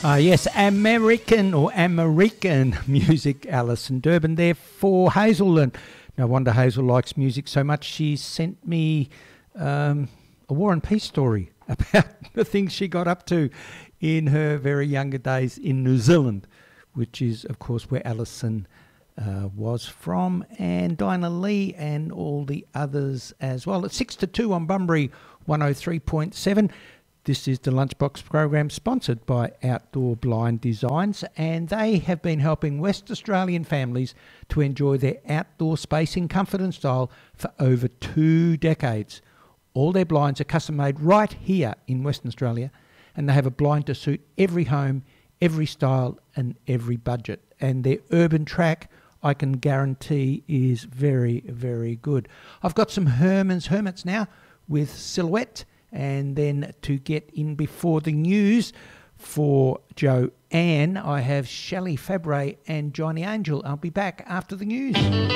Yes, American music, Alison Durbin there for Hazel. And no wonder Hazel likes music so much. She sent me a War and Peace story about the things she got up to in her very younger days in New Zealand, which is, of course, where Alison was from, and Dinah Lee and all the others as well. It's 6 to 2 on Bunbury 103.7. This is the Lunchbox program sponsored by Outdoor Blind Designs, and they have been helping West Australian families to enjoy their outdoor space in comfort and style for over 2 decades. All their blinds are custom made right here in Western Australia, and they have a blind to suit every home, every style and every budget. And their urban track, I can guarantee, is very, very good. I've got some Hermits now with Silhouette. And then to get in before the news for Joanne, I have Shelley Fabre and Johnny Angel. I'll be back after the news.